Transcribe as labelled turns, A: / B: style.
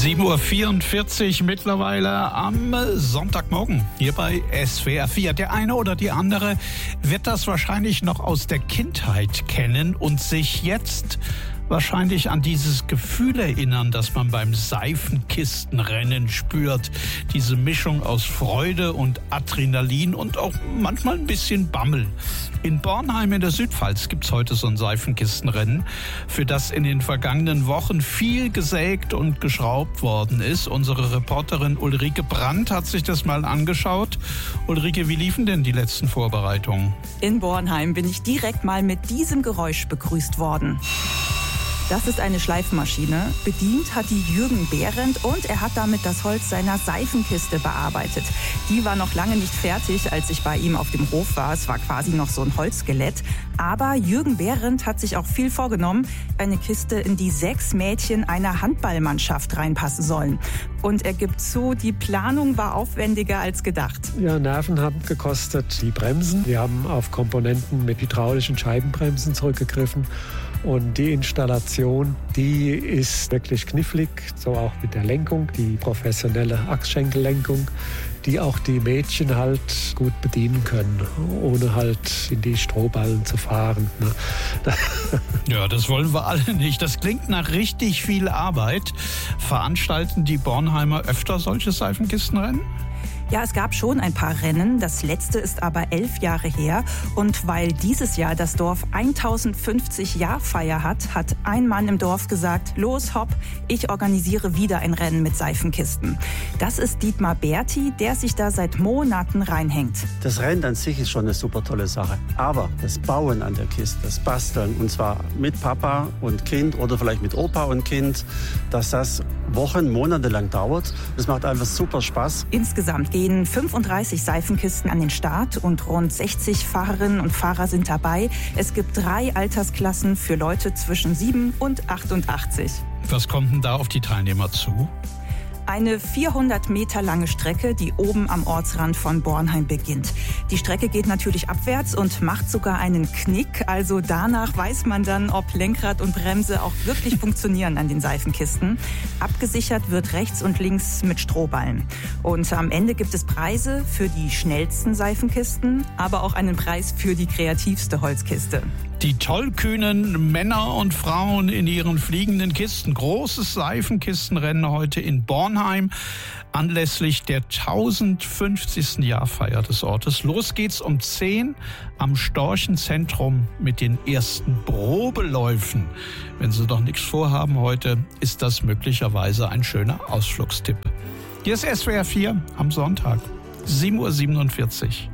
A: 7:44 Uhr mittlerweile am Sonntagmorgen hier bei SWR 4. Der eine oder die andere wird das wahrscheinlich noch aus der Kindheit kennen und sich jetzt wahrscheinlich an dieses Gefühl erinnern, das man beim Seifenkistenrennen spürt. Diese Mischung aus Freude und Adrenalin und auch manchmal ein bisschen Bammel. In Bornheim in der Südpfalz gibt's heute so ein Seifenkistenrennen, für das in den vergangenen Wochen viel gesägt und geschraubt worden ist. Unsere Reporterin Ulrike Brandt hat sich das mal angeschaut. Ulrike, wie liefen denn die letzten Vorbereitungen?
B: In Bornheim bin ich direkt mal mit diesem Geräusch begrüßt worden. Das ist eine Schleifmaschine. Bedient hat die Jürgen Behrendt und er hat damit das Holz seiner Seifenkiste bearbeitet. Die war noch lange nicht fertig, als ich bei ihm auf dem Hof war. Es war quasi noch so ein Holzskelett. Aber Jürgen Behrendt hat sich auch viel vorgenommen. Eine Kiste, in die 6 Mädchen einer Handballmannschaft reinpassen sollen. Und er gibt zu, die Planung war aufwendiger als gedacht.
C: Ja, Nerven haben gekostet die Bremsen. Wir haben auf Komponenten mit hydraulischen Scheibenbremsen zurückgegriffen. Und die Installation, die ist wirklich knifflig, so auch mit der Lenkung, die professionelle Achsschenkellenkung, die auch die Mädchen halt gut bedienen können, ohne halt in die Strohballen zu fahren.
A: Ja, das wollen wir alle nicht. Das klingt nach richtig viel Arbeit. Veranstalten die Bornheimer öfter solche Seifenkistenrennen?
B: Ja, es gab schon ein paar Rennen. Das letzte ist aber 11 Jahre her. Und weil dieses Jahr das Dorf 1050 Jahrfeier hat, hat ein Mann im Dorf gesagt, los hopp, ich organisiere wieder ein Rennen mit Seifenkisten. Das ist Dietmar Berti, der sich da seit Monaten reinhängt.
D: Das Rennen an sich ist schon eine super tolle Sache. Aber das Bauen an der Kiste, das Basteln, und zwar mit Papa und Kind oder vielleicht mit Opa und Kind, dass das Wochen, Monate lang dauert, das macht einfach super Spaß.
B: Insgesamt gehen 35 Seifenkisten an den Start und rund 60 Fahrerinnen und Fahrer sind dabei. Es gibt 3 Altersklassen für Leute zwischen 7 und 88.
A: Was kommt denn da auf die Teilnehmer zu?
B: Eine 400 Meter lange Strecke, die oben am Ortsrand von Bornheim beginnt. Die Strecke geht natürlich abwärts und macht sogar einen Knick. Also danach weiß man dann, ob Lenkrad und Bremse auch wirklich funktionieren an den Seifenkisten. Abgesichert wird rechts und links mit Strohballen. Und am Ende gibt es Preise für die schnellsten Seifenkisten, aber auch einen Preis für die kreativste Holzkiste.
A: Die tollkühnen Männer und Frauen in ihren fliegenden Kisten. Großes Seifenkistenrennen heute in Bornheim anlässlich der 1050. Jahrfeier des Ortes. Los geht's um 10 am Storchenzentrum mit den ersten Probeläufen. Wenn Sie doch nichts vorhaben heute, ist das möglicherweise ein schöner Ausflugstipp. Hier ist SWR 4 am Sonntag, 7:47 Uhr.